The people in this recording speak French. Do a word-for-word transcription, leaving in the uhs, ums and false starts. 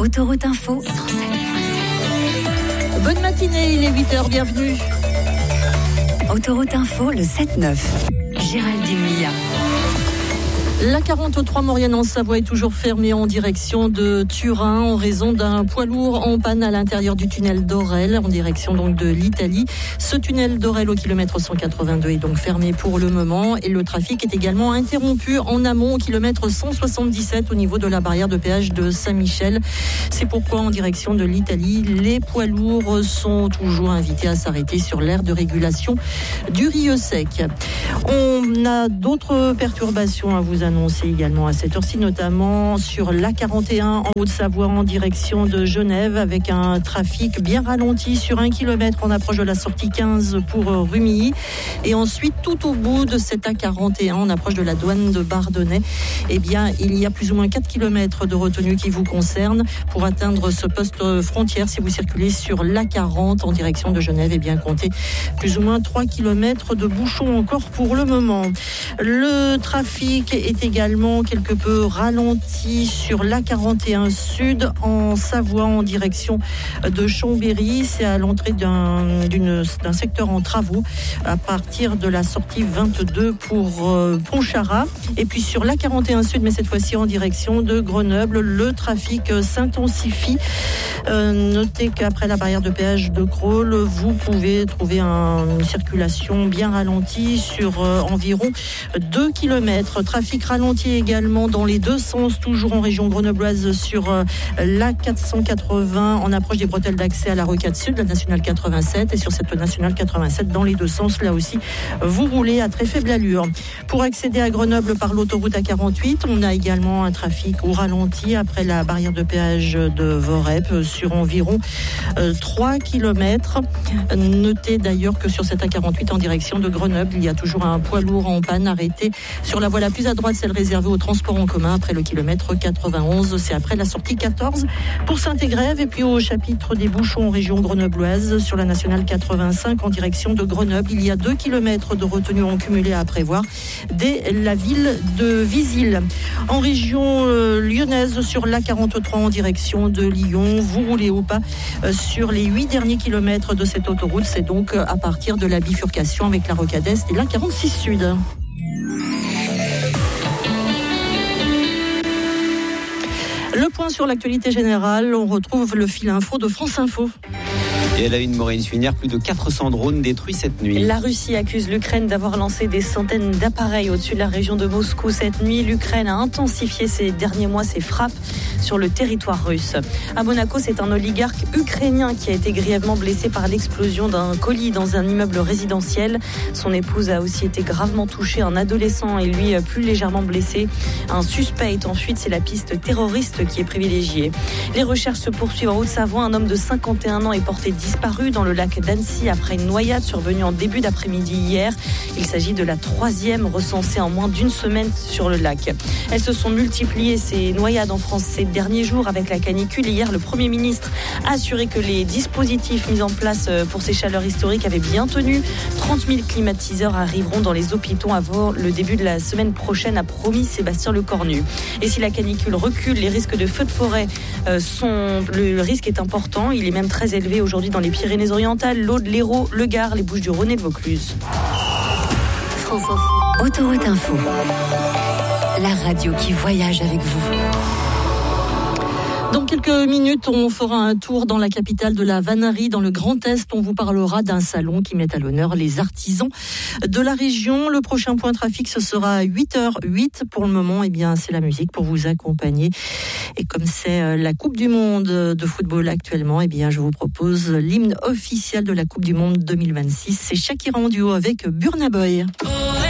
Autoroute Info. Bonne matinée, il est huit heures, bienvenue. Autoroute Info, le sept neuf. Géraldine Mia. La quarante-trois Maurienne en Savoie est toujours fermée en direction de Turin en raison d'un poids lourd en panne à l'intérieur du tunnel d'Orel en direction donc de l'Italie. Ce tunnel d'Orel au kilomètre cent quatre-vingt-deux est donc fermé pour le moment et le trafic est également interrompu en amont au kilomètre cent soixante-dix-sept au niveau de la barrière de péage de Saint-Michel. C'est pourquoi en direction de l'Italie, les poids lourds sont toujours invités à s'arrêter sur l'aire de régulation du Rieux-Sec. On a d'autres perturbations à vous annoncer également à cette heure-ci, notamment sur l'A quarante et un en Haute-Savoie en direction de Genève avec un trafic bien ralenti sur un kilomètre en approche de la sortie quinze pour Rumilly et ensuite tout au bout de cette A quarante et un en approche de la douane de Bardonnay, eh bien il y a plus ou moins quatre kilomètres de retenue qui vous concernent pour atteindre ce poste frontière. Si vous circulez sur l'A quarante en direction de Genève, eh bien comptez plus ou moins trois kilomètres de bouchons encore pour le moment. Le trafic est également quelque peu ralenti sur l'A quarante et un Sud en Savoie en direction de Chambéry. C'est à l'entrée d'un, d'une, d'un secteur en travaux à partir de la sortie vingt-deux pour euh, Pontcharrat. Et puis sur l'A quarante et un Sud, mais cette fois-ci en direction de Grenoble, le trafic s'intensifie. Euh, notez qu'après la barrière de péage de Crolles, vous pouvez trouver un, une circulation bien ralentie sur euh, environ deux kilomètres. Trafic ralenti également dans les deux sens, toujours en région grenobloise sur euh, l'A quatre cent quatre-vingts en approche des bretelles d'accès à la rocade sud, la nationale quatre-vingt-sept, et sur cette nationale quatre-vingt-sept dans les deux sens, là aussi vous roulez à très faible allure. Pour accéder à Grenoble par l'autoroute A quarante-huit, on a également un trafic au ralenti après la barrière de péage de Vorep sur environ euh, trois kilomètres. Notez d'ailleurs que sur cette A quarante-huit en direction de Grenoble, il y a toujours un poids lourd en panne arrêté sur la voie la plus à droite, celle réservée au transport en commun après le kilomètre quatre-vingt-onze. C'est après la sortie quatorze pour Saint-Égrève. Et puis au chapitre des bouchons en région grenobloise sur la nationale quatre-vingt-cinq en direction de Grenoble, il y a deux kilomètres de retenue en cumulé à prévoir dès la ville de Visil. En région euh, lyonnaise sur l'A quarante-trois en direction de Lyon, vous roulez au pas euh, sur les huit derniers kilomètres de cette autoroute. C'est donc euh, à partir de la bifurcation avec la rocade Est et l'A quarante-six Sud. Le point sur l'actualité générale, on retrouve le fil info de France Info. Et à la une, Maureen Suinière, plus de quatre cents drones détruits cette nuit. La Russie accuse l'Ukraine d'avoir lancé des centaines d'appareils au-dessus de la région de Moscou cette nuit. L'Ukraine a intensifié ces derniers mois ses frappes sur le territoire russe. À Monaco, c'est un oligarque ukrainien qui a été grièvement blessé par l'explosion d'un colis dans un immeuble résidentiel. Son épouse a aussi été gravement touchée. Un adolescent est lui plus légèrement blessé. Un suspect est en fuite. C'est la piste terroriste qui est privilégiée. Les recherches se poursuivent en Haute-Savoie. Un homme de cinquante et un ans est porté disparu dans le lac d'Annecy après une noyade survenue en début d'après-midi hier. Il s'agit de la troisième recensée en moins d'une semaine sur le lac. Elles se sont multipliées, ces noyades en France, ces derniers jours avec la canicule. Hier, le Premier ministre a assuré que les dispositifs mis en place pour ces chaleurs historiques avaient bien tenu. trente mille climatiseurs arriveront dans les hôpitaux avant le début de la semaine prochaine, a promis Sébastien Lecornu. Et si la canicule recule, les risques de feux de forêt sont... Le risque est important. Il est même très élevé aujourd'hui dans les Pyrénées-Orientales, l'Aude, l'Hérault, le Gard, les Bouches-du-Rhône et le Vaucluse. France Info. Autoroute Info. La radio qui voyage avec vous. Dans quelques minutes, on fera un tour dans la capitale de la vannerie, dans le Grand Est. On vous parlera d'un salon qui met à l'honneur les artisans de la région. Le prochain point trafic, ce sera à huit heures huit. Pour le moment, eh bien, c'est la musique pour vous accompagner. Et comme c'est la Coupe du Monde de football actuellement, eh bien, je vous propose l'hymne officiel de la Coupe du Monde deux mille vingt-six. C'est Shakira en duo avec Burna Boy.